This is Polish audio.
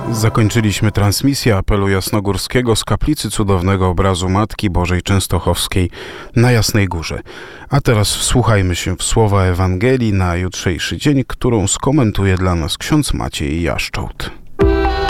Zakończyliśmy transmisję apelu jasnogórskiego z kaplicy cudownego obrazu Matki Bożej Częstochowskiej na Jasnej Górze. A teraz wsłuchajmy się w słowa Ewangelii na jutrzejszy dzień, którą skomentuje dla nas ksiądz Maciej Jaszczołt.